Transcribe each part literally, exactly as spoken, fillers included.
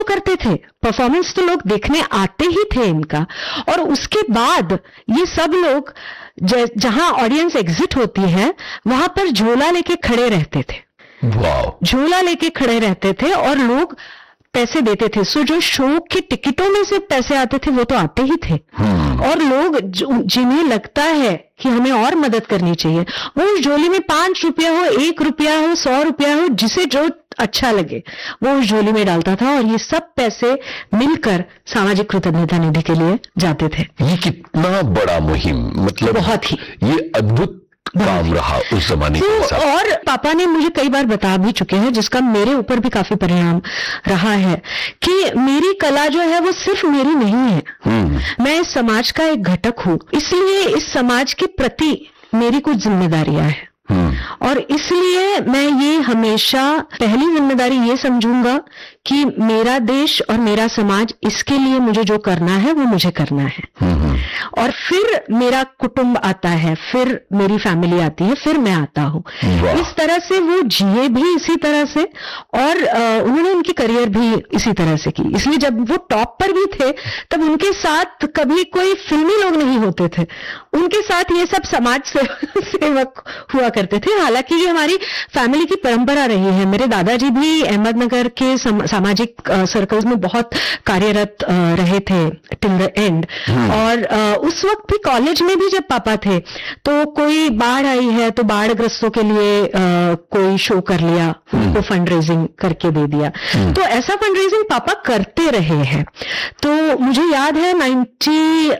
करते थे, परफॉर्मेंस तो लोग देखने आते ही थे इनका। और उसके बाद ये सब लोग जहां ऑडियंस एग्जिट होती है वहां पर झोला लेके खड़े रहते थे। वाओ। झोला लेके खड़े रहते थे और लोग पैसे देते थे। सो जो शो के टिकटों में से पैसे आते थे वो तो आते ही थे। और लोग जिन्हें लगता है कि हमें और मदद करनी चाहिए, वो उस झोली में पांच रुपया हो, एक रुपया हो, सौ रुपया हो, जिसे जो अच्छा लगे वो उस झोली में डालता था। और ये सब पैसे मिलकर सामाजिक कृतज्ञता निधि के लिए जाते थे। ये कितना बड़ा मुहिम, मतलब बहुत ही ये अद्भुत काम रहा उस जमाने तो, के साथ। और पापा ने मुझे कई बार बता भी चुके हैं, जिसका मेरे ऊपर भी काफी परिणाम रहा है, कि मेरी कला जो है वो सिर्फ मेरी नहीं है, मैं इस समाज का एक घटक हूं, इसलिए इस समाज के प्रति मेरी कुछ जिम्मेदारियां हैं। और इसलिए मैं ये हमेशा पहली जिम्मेदारी ये समझूंगा कि मेरा देश और मेरा समाज, इसके लिए मुझे जो करना है वो मुझे करना है। और फिर मेरा कुटुंब आता है, फिर मेरी फैमिली आती है, फिर मैं आता हूं। इस तरह से वो जिए भी इसी तरह से, और आ, उन्होंने उनकी करियर भी इसी तरह से की। इसलिए जब वो टॉप पर भी थे तब उनके साथ कभी कोई फिल्मी लोग नहीं होते थे, उनके साथ ये सब समाज से, सेवक हुआ करते थे। हालांकि ये हमारी फैमिली की परंपरा रही है। मेरे दादाजी भी अहमदनगर के सम, सामाजिक सर्कल्स में बहुत कार्यरत आ, रहे थे टिल द एंड। और आ, उस वक्त भी कॉलेज में भी जब पापा थे तो कोई बाढ़ आई है तो बाढ़ग्रस्तों के लिए आ, कोई शो कर लिया, उनको फंड रेजिंग करके दे दिया। तो ऐसा फंड रेजिंग पापा करते रहे हैं। तो मुझे याद है नाइन्टी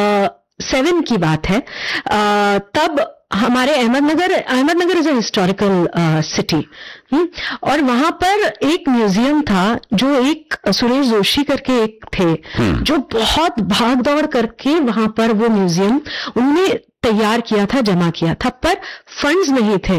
सेवन की बात है, आ, तब हमारे Ahmednagar Ahmednagar is a historical city, और वहां पर एक म्यूजियम था जो एक सुरेश जोशी करके एक थे, जो बहुत भाग दौड़ करके वहां पर वो म्यूजियम उन्होंने तैयार किया था, जमा किया था, पर फंड्स नहीं थे।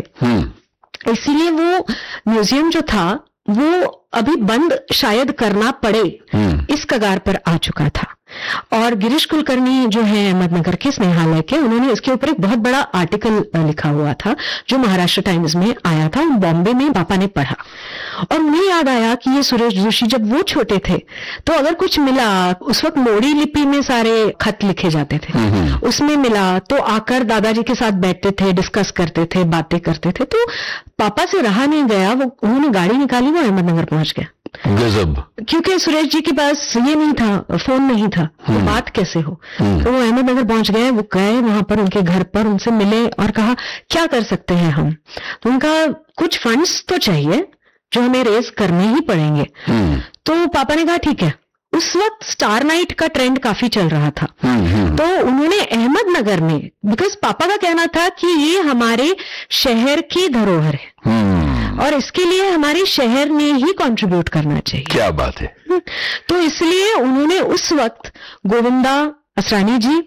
इसलिए वो म्यूजियम जो था वो अभी बंद शायद करना पड़े, इस कगार पर आ चुका था। और गिरीश कुलकर्णी जो है अहमदनगर के स्नेहालय के, उन्होंने इसके ऊपर एक बहुत बड़ा आर्टिकल लिखा हुआ था जो महाराष्ट्र टाइम्स में आया था। बॉम्बे में पापा ने पढ़ा और उन्हें याद आया कि ये सुरेश जोशी जब वो छोटे थे तो अगर कुछ मिला, उस वक्त मोड़ी लिपि में सारे खत लिखे जाते थे, उसमें मिला तो आकर दादाजी के साथ बैठते थे, डिस्कस करते थे, बातें करते थे। तो पापा से रहा नहीं गया, वो उन्होंने गाड़ी निकाली, वो अहमदनगर पहुंच गया। गजब। क्योंकि सुरेश जी के पास ये नहीं था, फोन नहीं था, तो बात कैसे हो। तो वो अहमदनगर पहुंच गए, वो गए वहां पर उनके घर पर, उनसे मिले और कहा क्या कर सकते हैं हम। तो उनका कुछ फंड्स तो चाहिए जो हमें रेज करने ही पड़ेंगे। तो पापा ने कहा ठीक है। उस वक्त स्टार नाइट का ट्रेंड काफी चल रहा था, तो उन्होंने अहमदनगर में, बिकॉज पापा का कहना था कि ये हमारे शहर की धरोहर है और इसके लिए हमारे शहर ने ही कंट्रीब्यूट करना चाहिए। क्या बात है। तो इसलिए उन्होंने उस वक्त गोविंदा असरानी जी,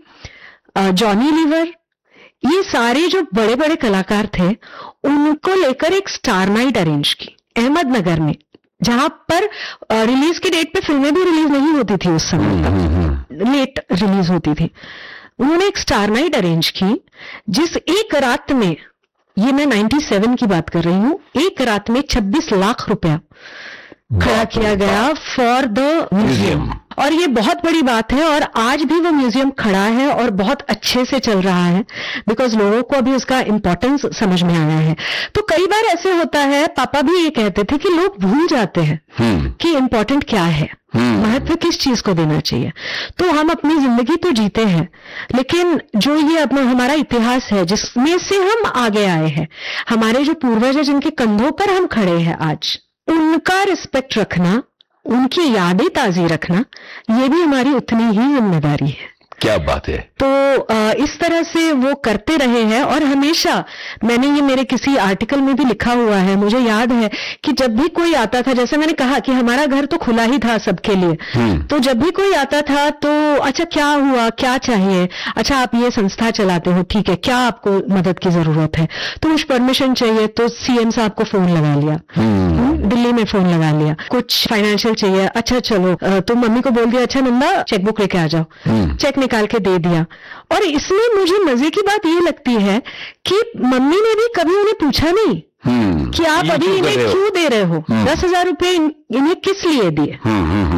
जॉनी लीवर, ये सारे जो बड़े बड़े कलाकार थे उनको लेकर एक स्टार नाइट अरेंज की अहमदनगर में, जहां पर रिलीज की डेट पे फिल्में भी रिलीज नहीं होती थी उस समय तक, लेट रिलीज होती थी। उन्होंने एक स्टार नाइट अरेंज की जिस एक रात में, ये मैं सत्तानवे की बात कर रही हूं, एक रात में छब्बीस लाख रुपया खड़ा किया गया फॉर द म्यूजियम। और ये बहुत बड़ी बात है और आज भी वो म्यूजियम खड़ा है और बहुत अच्छे से चल रहा है, बिकॉज लोगों को अभी उसका इंपॉर्टेंस समझ में आया है। तो कई बार ऐसे होता है, पापा भी ये कहते थे कि लोग भूल जाते हैं कि इंपॉर्टेंट क्या है, महत्व किस चीज को देना चाहिए। तो हम अपनी जिंदगी तो जीते हैं, लेकिन जो ये अपना हमारा इतिहास है जिसमें से हम आगे आए हैं, हमारे जो पूर्वज हैं जिनके कंधों पर हम खड़े हैं आज, उनका रिस्पेक्ट रखना, उनकी यादें ताजी रखना, ये भी हमारी उतनी ही जिम्मेदारी है। क्या बात है। तो इस तरह से वो करते रहे हैं और हमेशा, मैंने ये मेरे किसी आर्टिकल में भी लिखा हुआ है, मुझे याद है कि जब भी कोई आता था, जैसे मैंने कहा कि हमारा घर तो खुला ही था सबके लिए, तो जब भी कोई आता था तो अच्छा क्या हुआ, क्या चाहिए, अच्छा आप ये संस्था चलाते हो, ठीक है, क्या आपको मदद की जरूरत है, तो कुछ परमिशन चाहिए तो सीएम साहब को फोन लगा लिया, दिल्ली में फोन लगा लिया, कुछ फाइनेंशियल चाहिए, अच्छा चलो, तो मम्मी को बोल दिया अच्छा नंदा चेकबुक लेके आ जाओ, चेक निकाल के दे दिया। और इसमें मुझे मजे की बात ये लगती है कि मम्मी ने भी कभी उन्हें पूछा नहीं कि आप ये अभी क्यों कर इन्हें रहे हो? क्यों दे रहे हो, दस हजार रुपए इन- इन्हें किस लिए दिए।